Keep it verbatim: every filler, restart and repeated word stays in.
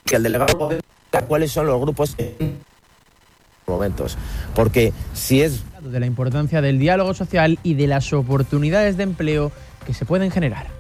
que el delegado cuáles son los grupos en momentos, porque si es de la importancia del diálogo social y de las oportunidades de empleo que se pueden generar.